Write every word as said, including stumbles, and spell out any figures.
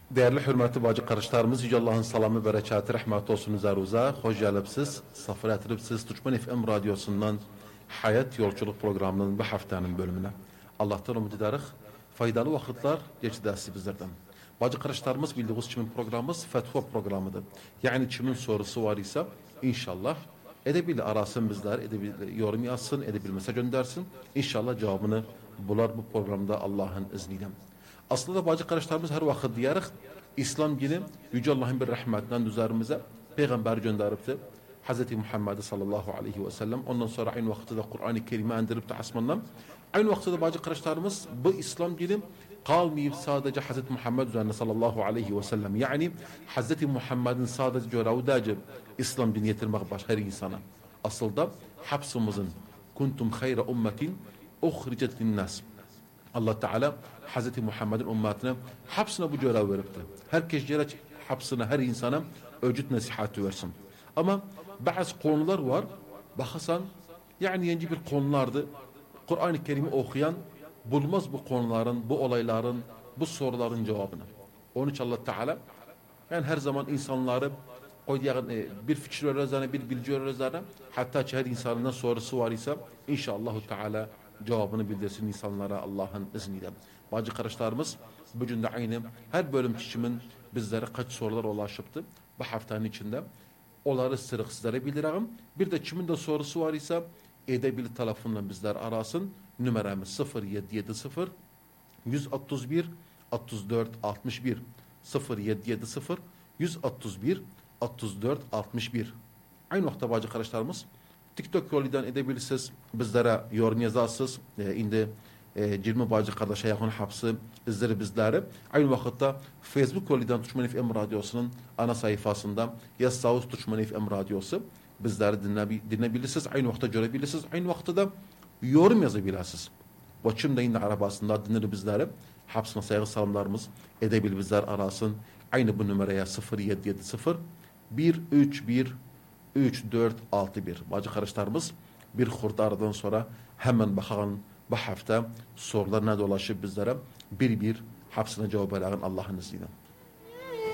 Değerli hürmetli bacı kardeşlerimiz, Yüce Allah'ın salamı, berekatı, rahmeti olsun üzerinize. Hoş geldiniz. Safır ettiripsiz Türkmen F M radyosundan Hayat Yolculuk programının bu haftanın bölümüne. Allah'tan umut ederiz. Faydalı vakitler geçirdi bizlerden. Bacı kardeşlerimiz, bildiğiniz kimin programımız fetva programıdır. Yani kimin sorusu var ise inşallah edebiyle arasın bizler, edebiyle yorum yazsın, edebiyle mesaj göndersin. İnşallah cevabını bular bu programda Allah'ın izniyle. Aslında bacı kardeşlerimiz her vakit diyerek İslam dini Yüce Allah'ın bir rahmetinden üzerimize peygamber gönderipti. Hazreti Muhammed sallallahu aleyhi ve sellem. Ondan sonra aynı vakitte de Kur'an-ı Kerim'i indirip de asmandan. Aynı vakitte de bacı kardeşlerimiz bu İslam dini kalmayıp sadece Hazreti Muhammed üzerine sallallahu aleyhi ve sellem. Yani Hazreti Muhammed'in sadece görevi İslam dini getirmek baş her insana. Aslında hapsımızın kuntum hayra ummetin uhricet linnas. Allah Teala Hazreti Muhammed'in ümmetine hapsına bu görev veripti. Herkes gerek hapsına her insana öcüt nasihatı versin. Ama bazı konular var. Bakırsan yani yeni bir konulardı. Kur'an-ı Kerim'i okuyan bulmaz bu konuların, bu olayların, bu soruların cevabını. Onun için Allah Teala yani her zaman insanları yani bir fikir öğrenene, bir bilgi öğrenene, hatta ki her insanın sorusu var ise inşallah Teala cevabını bildirsin insanlara Allah'ın izniyle. Bacı kardeşlerimiz bugün de aynı her bölüm kişimin bizlere kaç sorular ulaşıptı. Bu haftanın içinde onları sırık sizlere bildireyim. Bir de kimin de sorusu var ise edebilir telefonla bizler arasın. Numaramız sıfır yedi yedi sıfır yüz otuz bir otuz dört altmış bir sıfır yedi yedi sıfır yüz otuz bir otuz dört altmış bir. Aynı vakti bacı kardeşlerimiz TikTok yolundan edebilirsiniz. Bizlere yorum yazarsınız. E, indi e, yirmi bacı kardeşe yakın hapsi izleri bizleri. Aynı vakitte Facebook yolundan Türkmen F M radyosunun ana sayfasında yazsağız Türkmen F M radyosu. Bizleri dinleyebilirsiniz. Aynı vakitte görebilirsiniz. Aynı vakitte de yorum yazabilirsiniz. Başım da indi arabasında dinler bizleri. Hapsına saygı salamlarımız edebil bizler arasın. Aynı bu numaraya sıfır yedi yedi sıfır bir üç bir üç dört altı bir. Bacı kardeşlerimiz bir hurda aradan sonra hemen bakalım bu hafta sorular ne dolaşıp bizlere bir bir hapsine cevap verelim Allah'ın izniyle.